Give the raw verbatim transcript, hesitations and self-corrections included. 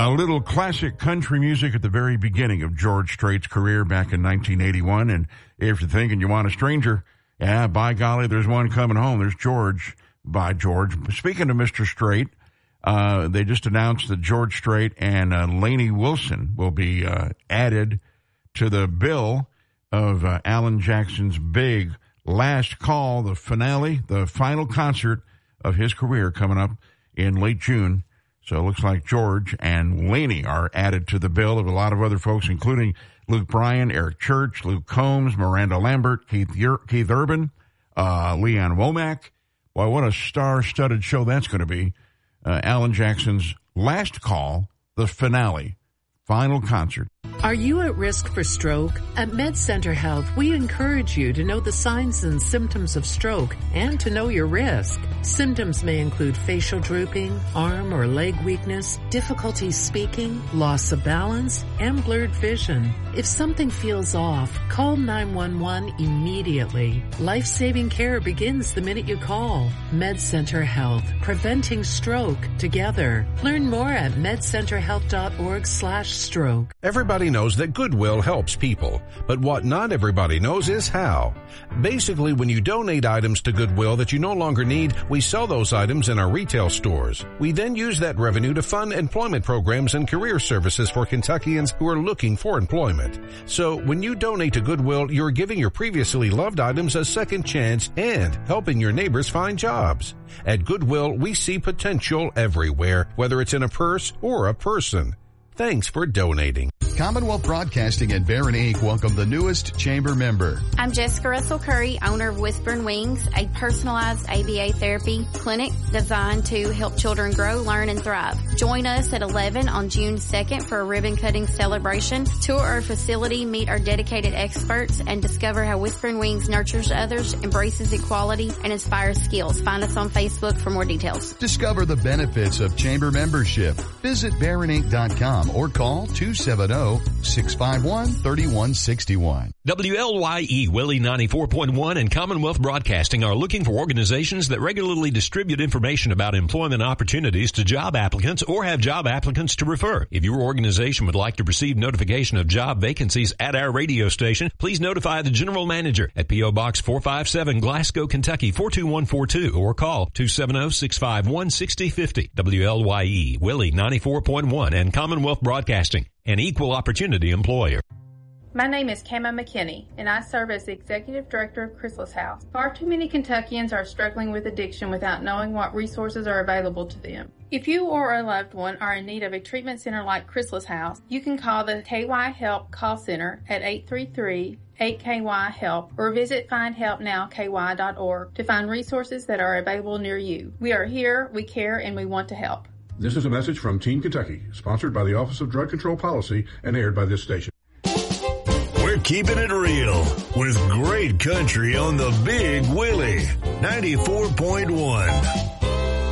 A little classic country music at the very beginning of George Strait's career back in nineteen eighty-one. And if you're thinking you want a stranger, yeah, by golly, there's one coming home. There's George by George. Speaking of Mister Strait, uh, they just announced that George Strait and uh, Lainey Wilson will be uh, added to the bill of uh, Alan Jackson's big Last Call, the finale, the final concert of his career coming up in late June. So it looks like George and Lainey are added to the bill of a lot of other folks, including Luke Bryan, Eric Church, Luke Combs, Miranda Lambert, Keith, Keith Urban, uh, Leanne Womack. Boy, what a star-studded show that's going to be. Uh, Alan Jackson's Last Call, the finale, final concert. Are you at risk for stroke? At MedCenter Health, we encourage you to know the signs and symptoms of stroke and to know your risk. Symptoms may include facial drooping, arm or leg weakness, difficulty speaking, loss of balance, and blurred vision. If something feels off, call nine one one immediately. Life-saving care begins the minute you call. MedCenter Health, preventing stroke together. Learn more at medcenterhealth.org slash stroke. Everybody knows that Goodwill helps people, but what not everybody knows is how. Basically, when you donate items to Goodwill that you no longer need, we sell those items in our retail stores. We then use that revenue to fund employment programs and career services for Kentuckians who are looking for employment. So when you donate to Goodwill, you're giving your previously loved items a second chance and helping your neighbors find jobs. At Goodwill, we see potential everywhere, whether it's in a purse or a person. Thanks for donating. Commonwealth Broadcasting and Barron Incorporated welcome the newest chamber member. I'm Jessica Russell Curry, owner of Whispering Wings, a personalized A B A therapy clinic designed to help children grow, learn, and thrive. Join us at eleven on June second for a ribbon cutting celebration. Tour our facility, meet our dedicated experts, and discover how Whispering Wings nurtures others, embraces equality, and inspires skills. Find us on Facebook for more details. Discover the benefits of chamber membership. Visit Barron Inc dot com or call two seven zero, six five one, three one six one. W L Y E Willie ninety-four point one and Commonwealth Broadcasting are looking for organizations that regularly distribute information about employment opportunities to job applicants or have job applicants to refer. If your organization would like to receive notification of job vacancies at our radio station, please notify the general manager at P O Box four five seven, Glasgow, Kentucky four two one four two or call two seven zero, six five one, six zero five zero. W L Y E Willie ninety-four point one and Commonwealth Broadcasting, an equal opportunity employer. My name is Kama McKinney, and I serve as the Executive Director of Chrysalis House. Far too many Kentuckians are struggling with addiction without knowing what resources are available to them. If you or a loved one are in need of a treatment center like Chrysalis House, you can call the K Y Help call center at eight three three, eight K Y HELP or visit find help now K Y dot org to find resources that are available near you. We are here, we care, and we want to help. This is a message from Teen Kentucky, sponsored by the Office of Drug Control Policy and aired by this station. We're keeping it real with great country on the Big Willie ninety-four point one.